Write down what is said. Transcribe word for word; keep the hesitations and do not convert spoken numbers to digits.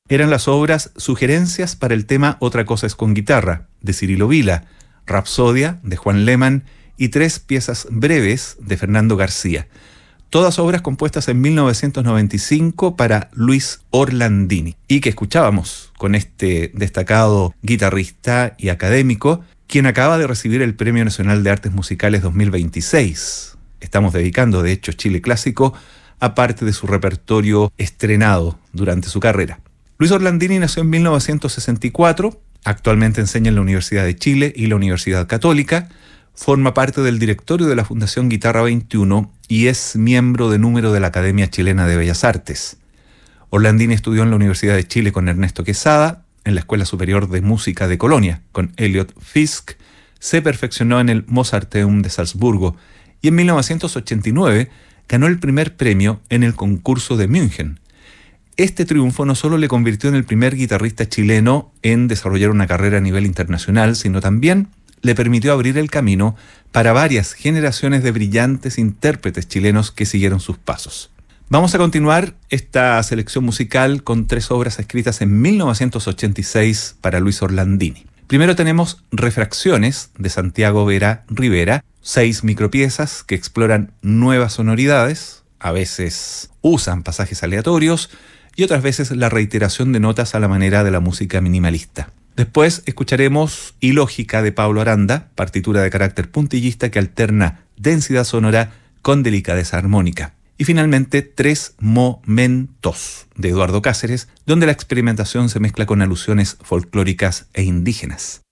Eran las obras Sugerencias para el tema Otra cosa es con guitarra, de Cirilo Vila, Rapsodia, de Juan Lehmann, y Tres piezas breves, de Fernando García. Todas obras compuestas en mil novecientos noventa y cinco para Luis Orlandini, y que escuchábamos con este destacado guitarrista y académico, quien acaba de recibir el Premio Nacional de Artes Musicales dos mil veintiséis. Estamos dedicando, de hecho, Chile Clásico a parte de su repertorio estrenado durante su carrera. Luis Orlandini nació en mil novecientos sesenta y cuatro, actualmente enseña en la Universidad de Chile y la Universidad Católica, forma parte del directorio de la Fundación Guitarra veintiuno y es miembro de número de la Academia Chilena de Bellas Artes. Orlandini estudió en la Universidad de Chile con Ernesto Quesada, en la Escuela Superior de Música de Colonia con Elliot Fisk, se perfeccionó en el Mozarteum de Salzburgo y en mil novecientos ochenta y nueve ganó el primer premio en el concurso de München. Este triunfo no solo le convirtió en el primer guitarrista chileno en desarrollar una carrera a nivel internacional, sino también le permitió abrir el camino para varias generaciones de brillantes intérpretes chilenos que siguieron sus pasos. Vamos a continuar esta selección musical con tres obras escritas en mil novecientos ochenta y seis para Luis Orlandini. Primero tenemos Refracciones, de Santiago Vera Rivera, seis micropiezas que exploran nuevas sonoridades, a veces usan pasajes aleatorios, y otras veces la reiteración de notas a la manera de la música minimalista. Después escucharemos Ilógica de Pablo Aranda, partitura de carácter puntillista que alterna densidad sonora con delicadeza armónica. Y finalmente Tres Momentos de Eduardo Cáceres, donde la experimentación se mezcla con alusiones folclóricas e indígenas.